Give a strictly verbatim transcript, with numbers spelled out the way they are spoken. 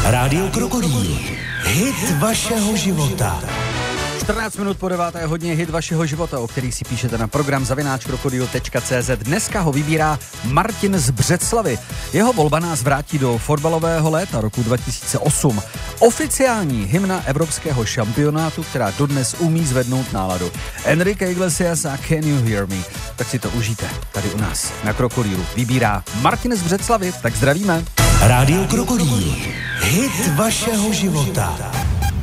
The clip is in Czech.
Rádio Krokodýl. Hit vašeho života. čtrnáct minut po deváté hodině hit vašeho života, o který si píšete na program zavináč krokodýl tečka cé zet. Dneska ho vybírá Martin z Břeclavi. Jeho volba nás vrátí do fotbalového léta roku dva tisíce osm. Oficiální hymna evropského šampionátu, která dodnes umí zvednout náladu. Enrique Iglesias a Can You Hear Me. Tak si to užijte tady u nás na Krokodýlu. Vybírá Martin z Břeclavi, tak zdravíme. Rádio Krokodýl. Hit vašeho života.